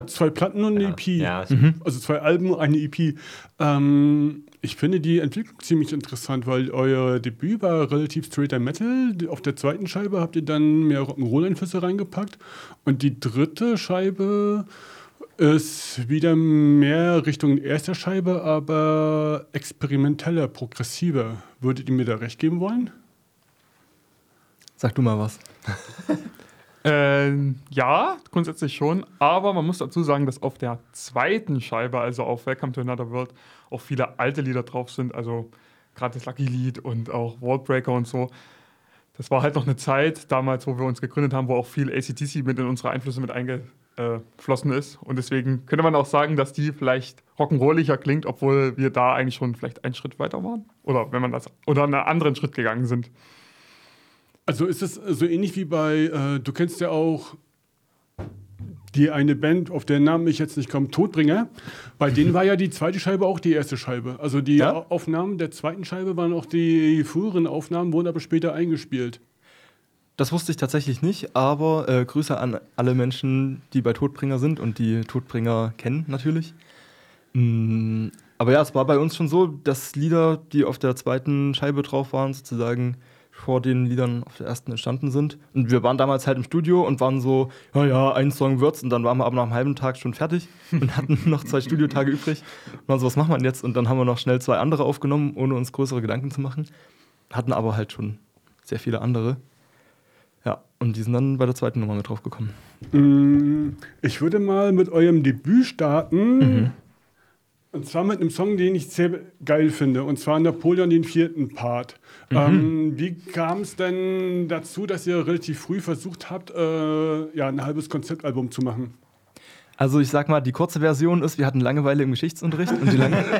2 Platten und eine EP. Ja, Also 2 Alben, eine EP. Ich finde die Entwicklung ziemlich interessant, weil euer Debüt war relativ straighter Metal. Auf der zweiten Scheibe habt ihr dann mehr Rock'n'Roll-Einflüsse reingepackt. Und die dritte Scheibe ist wieder mehr Richtung erster Scheibe, aber experimenteller, progressiver. Würdet ihr mir da recht geben wollen? Sag du mal was. Ja, grundsätzlich schon. Aber man muss dazu sagen, dass auf der zweiten Scheibe, also auf Welcome to Another World, auch viele alte Lieder drauf sind. Also gerade das Lucky-Lied und auch Wallbreaker und so. Das war halt noch eine Zeit damals, wo wir uns gegründet haben, wo auch viel AC/DC mit in unsere Einflüsse mit eingeflossen ist. Und deswegen könnte man auch sagen, dass die vielleicht rock'n'rolliger klingt, obwohl wir da eigentlich schon vielleicht einen Schritt weiter waren. Oder wenn man das oder einen anderen Schritt gegangen sind. Also ist es so ähnlich wie bei, du kennst ja auch die eine Band, auf deren Namen ich jetzt nicht komme, Todbringer. Bei denen war ja die zweite Scheibe auch die erste Scheibe. Also die Aufnahmen der zweiten Scheibe waren auch die früheren Aufnahmen, wurden aber später eingespielt. Das wusste ich tatsächlich nicht, aber Grüße an alle Menschen, die bei Todbringer sind und die Todbringer kennen natürlich. Aber ja, es war bei uns schon so, dass Lieder, die auf der zweiten Scheibe drauf waren, sozusagen vor den Liedern auf der ersten entstanden sind. Und wir waren damals halt im Studio und waren so, ja, ein Song wird's. Und dann waren wir aber nach einem halben Tag schon fertig und hatten noch 2 Studiotage übrig. Und waren so, was machen wir denn jetzt? Und dann haben wir noch schnell 2 andere aufgenommen, ohne uns größere Gedanken zu machen. Hatten aber halt schon sehr viele andere. Ja, und die sind dann bei der zweiten Nummer mit drauf gekommen. Ich würde mal mit eurem Debüt starten. Und zwar mit einem Song, den ich sehr geil finde. Und zwar Napoleon, den 4. Part. Wie kam es denn dazu, dass ihr relativ früh versucht habt, ein halbes Konzeptalbum zu machen? Also ich sag mal, die kurze Version ist, wir hatten Langeweile im Geschichtsunterricht. Und die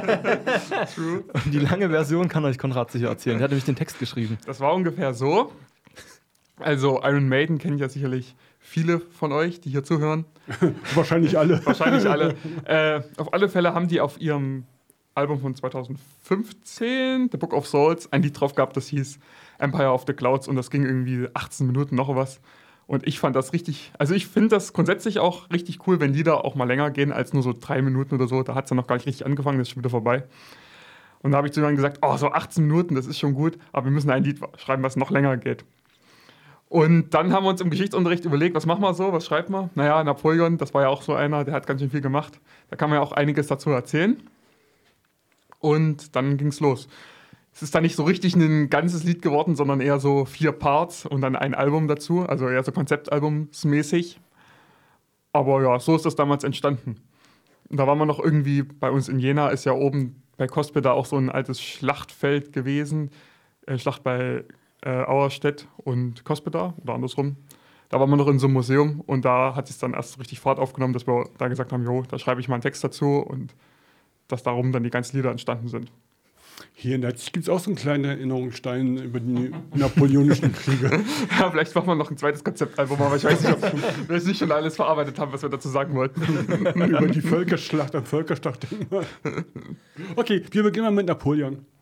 lange Version kann euch Konrad sicher erzählen. Der hat nämlich den Text geschrieben. Das war ungefähr so. Also Iron Maiden kennt ja sicherlich viele von euch, die hier zuhören. Wahrscheinlich alle. Wahrscheinlich alle. Auf alle Fälle haben die auf ihrem Album von 2015, The Book of Souls, ein Lied drauf gehabt, das hieß Empire of the Clouds und das ging irgendwie 18 Minuten noch was. Und ich fand das richtig, also ich finde das grundsätzlich auch richtig cool, wenn Lieder auch mal länger gehen als nur so 3 Minuten oder so. Da hat es ja noch gar nicht richtig angefangen, das ist schon wieder vorbei. Und da habe ich zu jemandem gesagt, so 18 Minuten, das ist schon gut, aber wir müssen ein Lied schreiben, was noch länger geht. Und dann haben wir uns im Geschichtsunterricht überlegt, was machen wir so, was schreibt man? Naja, Napoleon, das war ja auch so einer, der hat ganz schön viel gemacht. Da kann man ja auch einiges dazu erzählen. Und dann ging es los. Es ist dann nicht so richtig ein ganzes Lied geworden, sondern eher so 4 Parts und dann ein Album dazu, also eher so konzeptalbumsmäßig. Aber ja, so ist das damals entstanden. Und da waren wir noch irgendwie, bei uns in Jena ist ja oben bei Cospeda auch so ein altes Schlachtfeld gewesen. Schlacht bei Auerstedt und Cospeda oder andersrum. Da waren wir noch in so einem Museum und da hat es dann erst richtig Fahrt aufgenommen, dass wir da gesagt haben, da schreibe ich mal einen Text dazu und dass darum dann die ganzen Lieder entstanden sind. Hier in Leipzig gibt es auch so einen kleinen Erinnerungsstein über die napoleonischen Kriege. Ja, vielleicht machen wir noch ein zweites Konzeptalbum, aber ich weiß nicht, ob wir es nicht schon alles verarbeitet haben, was wir dazu sagen wollten. Über die Völkerschlacht am Völkerschlachtdenkmal. Okay, wir beginnen mal mit Napoleon.